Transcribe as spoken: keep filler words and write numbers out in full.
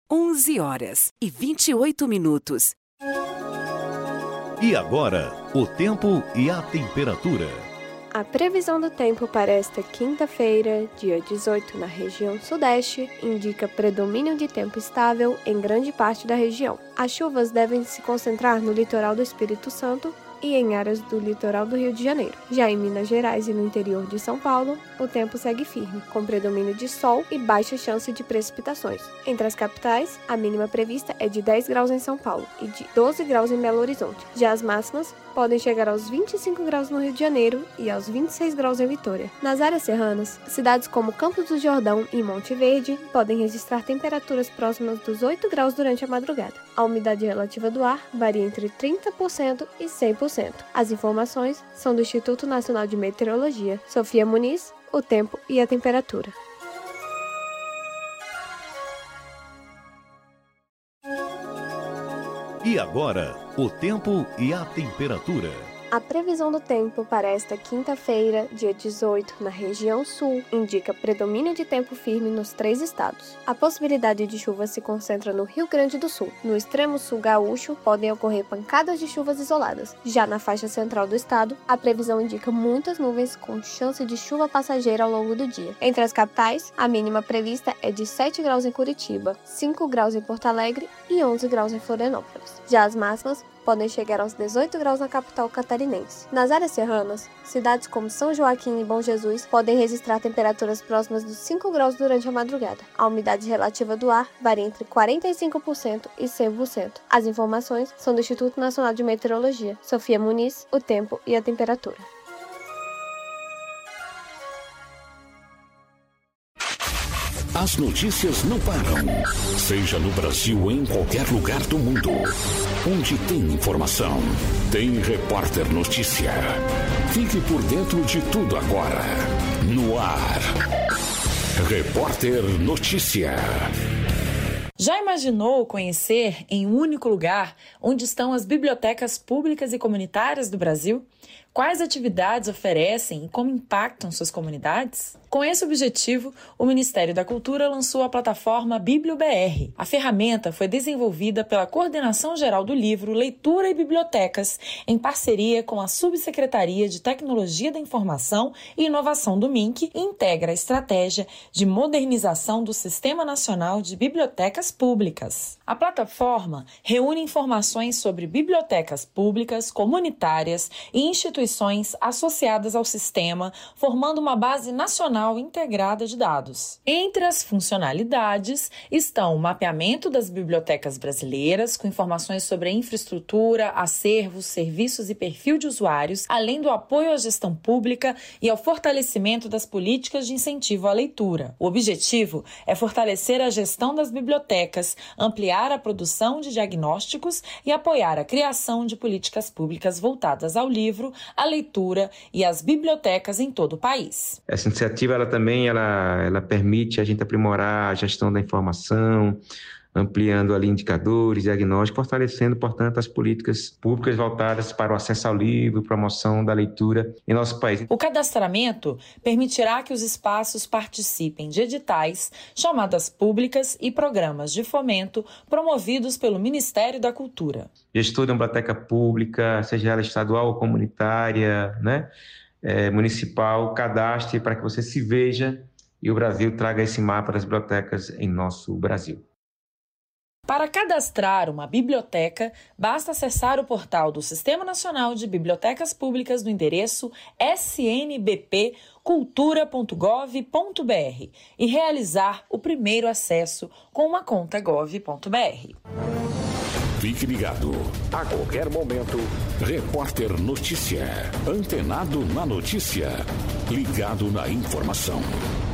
onze horas e vinte e oito minutos. E agora, o tempo e a temperatura. A previsão do tempo para esta quinta-feira, dia dezoito, na região sudeste, indica predomínio de tempo estável em grande parte da região. As chuvas devem se concentrar no litoral do Espírito Santo e em áreas do litoral do Rio de Janeiro. Já em Minas Gerais e no interior de São Paulo, o tempo segue firme, com predomínio de sol e baixa chance de precipitações. Entre as capitais, a mínima prevista é de dez graus em São Paulo e de doze graus em Belo Horizonte. Já as máximas podem chegar aos vinte e cinco graus no Rio de Janeiro e aos vinte e seis graus em Vitória. Nas áreas serranas, cidades como Campos do Jordão e Monte Verde podem registrar temperaturas próximas dos oito graus durante a madrugada. A umidade relativa do ar varia entre trinta por cento e cem por cento. As informações são do Instituto Nacional de Meteorologia. Sofia Muniz, o tempo e a temperatura. E agora, o tempo e a temperatura. A previsão do tempo para esta quinta-feira, dia dezoito, na região sul, indica predomínio de tempo firme nos três estados. A possibilidade de chuva se concentra no Rio Grande do Sul. No extremo sul gaúcho, podem ocorrer pancadas de chuvas isoladas. Já na faixa central do estado, a previsão indica muitas nuvens com chance de chuva passageira ao longo do dia. Entre as capitais, a mínima prevista é de sete graus em Curitiba, cinco graus em Porto Alegre e onze graus em Florianópolis. Já as máximas podem chegar aos dezoito graus na capital catarinense. Nas áreas serranas, cidades como São Joaquim e Bom Jesus podem registrar temperaturas próximas dos cinco graus durante a madrugada. A umidade relativa do ar varia entre quarenta e cinco por cento e cem por cento. As informações são do Instituto Nacional de Meteorologia. Sofia Muniz, o tempo e a temperatura. As notícias não param, seja no Brasil ou em qualquer lugar do mundo. Onde tem informação, tem Repórter Notícia. Fique por dentro de tudo agora. No ar, Repórter Notícia. Já imaginou conhecer em um único lugar onde estão as bibliotecas públicas e comunitárias do Brasil? Quais atividades oferecem e como impactam suas comunidades? Com esse objetivo, o Ministério da Cultura lançou a plataforma BiblioBR. A ferramenta foi desenvolvida pela Coordenação Geral do Livro, Leitura e Bibliotecas, em parceria com a Subsecretaria de Tecnologia da Informação e Inovação do M I N C, e integra a estratégia de modernização do Sistema Nacional de Bibliotecas Públicas. A plataforma reúne informações sobre bibliotecas públicas, comunitárias e instituições associadas ao sistema, formando uma base nacional integrada de dados. Entre as funcionalidades estão o mapeamento das bibliotecas brasileiras, com informações sobre a infraestrutura, acervos, serviços e perfil de usuários, além do apoio à gestão pública e ao fortalecimento das políticas de incentivo à leitura. O objetivo é fortalecer a gestão das bibliotecas, ampliar a produção de diagnósticos e apoiar a criação de políticas públicas voltadas ao livro, à leitura e às bibliotecas em todo o país. Essa iniciativa ela também ela, ela permite a gente aprimorar a gestão da informação, ampliando ali indicadores, diagnósticos, fortalecendo, portanto, as políticas públicas voltadas para o acesso ao livro, promoção da leitura em nosso país. O cadastramento permitirá que os espaços participem de editais, chamadas públicas e programas de fomento promovidos pelo Ministério da Cultura. Gestor de uma biblioteca pública, seja ela estadual ou comunitária, né, é, municipal, cadastre para que você se veja e o Brasil traga esse mapa das bibliotecas em nosso Brasil. Para cadastrar uma biblioteca, basta acessar o portal do Sistema Nacional de Bibliotecas Públicas no endereço s n b p cultura ponto gov ponto b r e realizar o primeiro acesso com uma conta gov ponto b r. Fique ligado. A qualquer momento, Repórter Notícia. Antenado na notícia. Ligado na informação.